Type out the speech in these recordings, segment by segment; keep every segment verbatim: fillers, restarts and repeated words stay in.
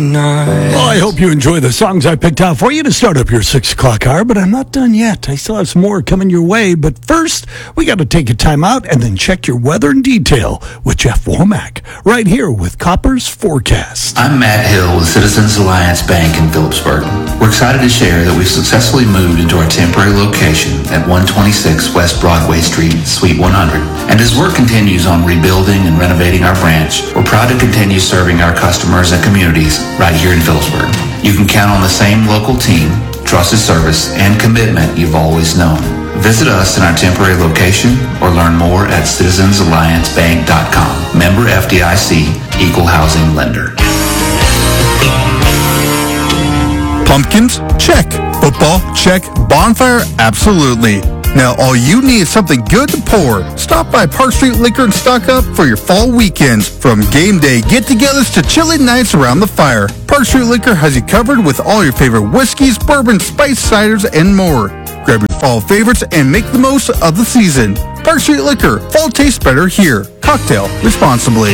Well, I hope you enjoy the songs I picked out for you to start up your six o'clock hour, but I'm not done yet. I still have some more coming your way, but first, we got to take a time out and then check your weather in detail with Jeff Womack, right here with Copper's Forecast. I'm Matt Hill with Citizens Alliance Bank in Phillipsburg. We're excited to share that we've successfully moved into our temporary location at one twenty-six West Broadway Street, Suite one hundred. And as work continues on rebuilding and renovating our branch, we're proud to continue serving our customers and communities right here in Phillipsburg. You can count on the same local team, trusted service, and commitment you've always known. Visit us in our temporary location or learn more at citizens alliance bank dot com. Member F D I C, Equal Housing Lender. Pumpkins? Check. Football? Check. Bonfire? Absolutely. Now all you need is something good to pour. Stop by Park Street Liquor and stock up for your fall weekends. From game day get-togethers to chilly nights around the fire, Park Street Liquor has you covered with all your favorite whiskeys, bourbon, spice ciders, and more. Grab your fall favorites and make the most of the season. Park Street Liquor. Fall tastes better here. Cocktail responsibly.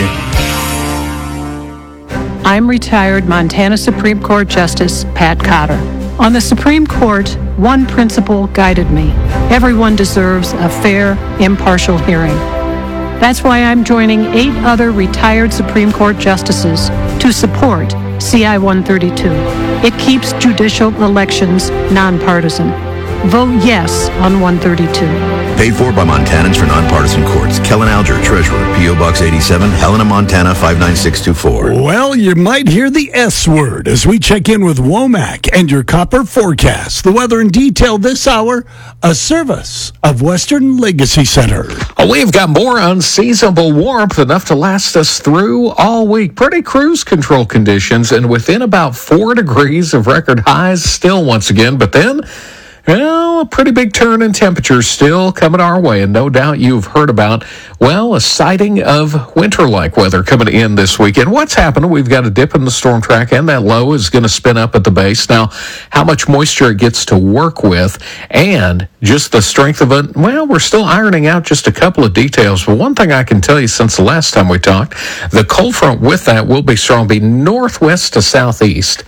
I'm retired Montana Supreme Court Justice Pat Cotter. On the Supreme Court, one principle guided me. Everyone deserves a fair, impartial hearing. That's why I'm joining eight other retired Supreme Court justices to support C I one thirty-two. It keeps judicial elections nonpartisan. Vote yes on one thirty-two. Paid for by Montanans for Nonpartisan Courts. Kellen Alger, Treasurer, P O. Box eighty-seven, Helena, Montana, five nine six two four. Well, you might hear the S word as we check in with Womack and your Copper Forecast. The weather in detail this hour, a service of Western Legacy Center. Oh, we've got more unseasonable warmth, enough to last us through all week. Pretty cruise control conditions and within about four degrees of record highs still once again, but then well, a pretty big turn in temperatures still coming our way, and no doubt you've heard about, well, a sighting of winter-like weather coming in this weekend. What's happening? We've got a dip in the storm track, and that low is going to spin up at the base. Now, how much moisture it gets to work with, and just the strength of it, well, we're still ironing out just a couple of details. But one thing I can tell you since the last time we talked, the cold front with that will be strong, be northwest to southeast.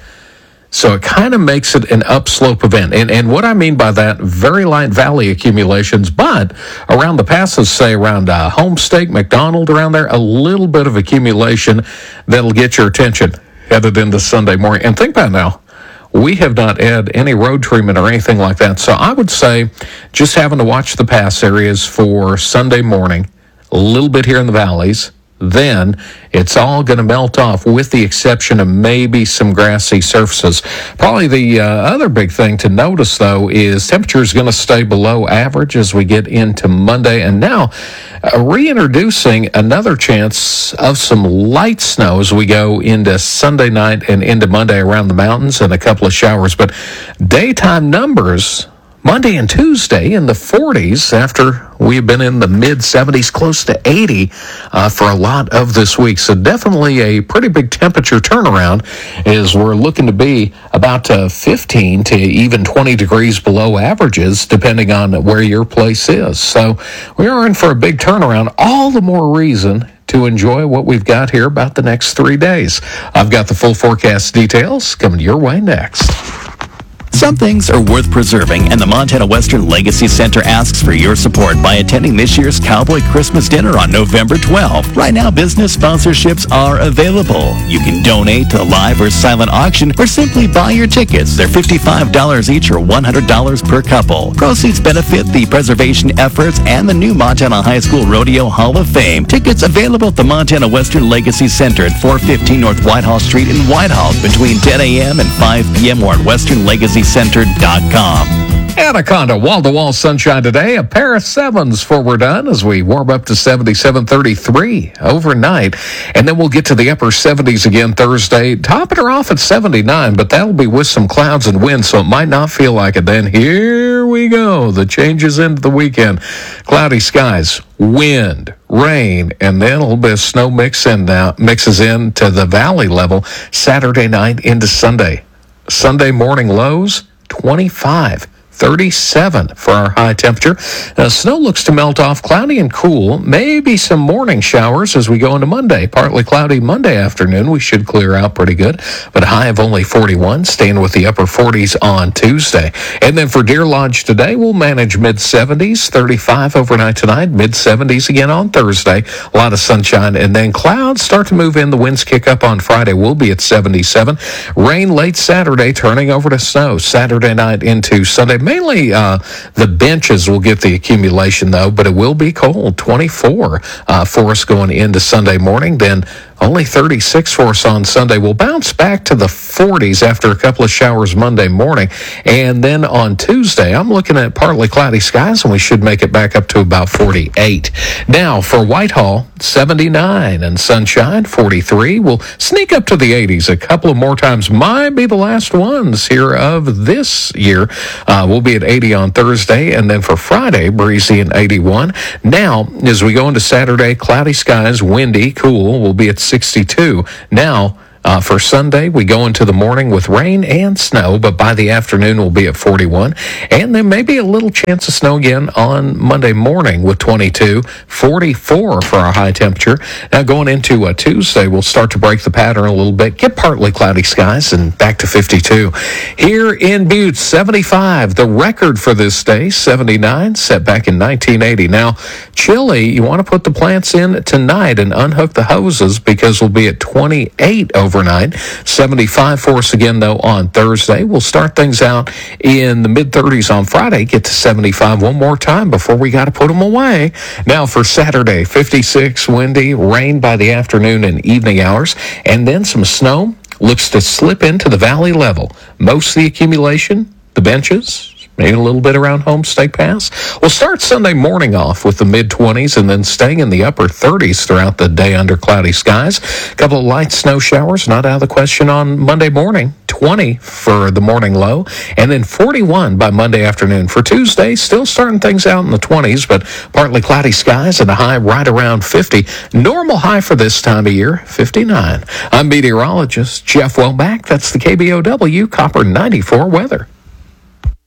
So it kind of makes it an upslope event. And and what I mean by that, very light valley accumulations, but around the passes, say around uh, Homestake, McDonald, around there, a little bit of accumulation that'll get your attention headed into Sunday morning. And think about it now, we have not had any road treatment or anything like that. So I would say just having to watch the pass areas for Sunday morning, a little bit here in the valleys. Then it's all going to melt off with the exception of maybe some grassy surfaces. Probably the uh, other big thing to notice, though, is temperature is going to stay below average as we get into Monday. And now uh, reintroducing another chance of some light snow as we go into Sunday night and into Monday around the mountains and a couple of showers. But daytime numbers Monday and Tuesday in the forties after we've been in the mid seventies, close to eighty uh, for a lot of this week. So definitely a pretty big temperature turnaround as we're looking to be about uh, fifteen to even twenty degrees below averages, depending on where your place is. So we are in for a big turnaround. All the more reason to enjoy what we've got here about the next three days. I've got the full forecast details coming your way next. Some things are worth preserving, and the Montana Western Legacy Center asks for your support by attending this year's Cowboy Christmas Dinner on November twelfth. Right now, business sponsorships are available. You can donate to a live or silent auction or simply buy your tickets. They're fifty-five dollars each or one hundred dollars per couple. Proceeds benefit the preservation efforts and the new Montana High School Rodeo Hall of Fame. Tickets available at the Montana Western Legacy Center at four fifteen North Whitehall Street in Whitehall between ten a.m. and five p.m. or at western legacy center dot com. Anaconda, wall-to-wall sunshine today. A pair of sevens before we're done as we warm up to seventy-seven thirty-three overnight. And then we'll get to the upper seventies again Thursday. Topping her off at seventy-nine, but that'll be with some clouds and wind, so it might not feel like it. Then here we go. The changes into the weekend. Cloudy skies, wind, rain, and then a little bit of snow mix in now, mixes in to the valley level Saturday night into Sunday. Sunday morning lows, twenty-five. thirty-seven for our high temperature. Uh, snow looks to melt off, cloudy and cool. Maybe some morning showers as we go into Monday. Partly cloudy Monday afternoon. We should clear out pretty good, but a high of only forty-one, staying with the upper forties on Tuesday. And then for Deer Lodge today, we'll manage mid-seventies, thirty-five overnight tonight, mid-seventies again on Thursday. A lot of sunshine, and then clouds start to move in. The winds kick up on Friday. We'll be at seventy-seven. Rain late Saturday, turning over to snow Saturday night into Sunday. Mainly uh, the benches will get the accumulation, though, but it will be cold. twenty-four uh, for us going into Sunday morning. Then only thirty-six for us on Sunday. We'll bounce back to the forties after a couple of showers Monday morning. And then on Tuesday, I'm looking at partly cloudy skies, and we should make it back up to about forty-eight. Now, for Whitehall, seventy-nine and sunshine, forty-three. We'll sneak up to the eighties a couple of more times. Might be the last ones here of this year. Uh, we'll be at eighty on Thursday, and then for Friday, breezy and eighty-one. Now, as we go into Saturday, cloudy skies, windy, cool. We'll be at sixty-two. Now, Uh, for Sunday, we go into the morning with rain and snow, but by the afternoon, we'll be at forty-one. And then maybe a little chance of snow again on Monday morning with twenty-two, forty-four for our high temperature. Now, going into uh, Tuesday, we'll start to break the pattern a little bit, get partly cloudy skies, and back to fifty-two. Here in Butte, seventy-five. The record for this day, seventy-nine, set back in nineteen eighty. Now, chilly, you want to put the plants in tonight and unhook the hoses because we'll be at twenty-eight over. Overnight. seventy-five for us again, though, on Thursday. We'll start things out in the mid-thirties on Friday, get to seventy-five one more time before we got to put them away. Now for Saturday, fifty-six, windy, rain by the afternoon and evening hours, and then some snow looks to slip into the valley level. Most of the accumulation, the benches, maybe a little bit around Homestake Pass. We'll start Sunday morning off with the mid-twenties and then staying in the upper thirties throughout the day under cloudy skies. A couple of light snow showers, not out of the question on Monday morning. twenty for the morning low, and then forty-one by Monday afternoon. For Tuesday, still starting things out in the twenties, but partly cloudy skies and a high right around fifty. Normal high for this time of year, fifty-nine. I'm meteorologist Jeff Wellback. That's the K B O W Copper ninety-four weather.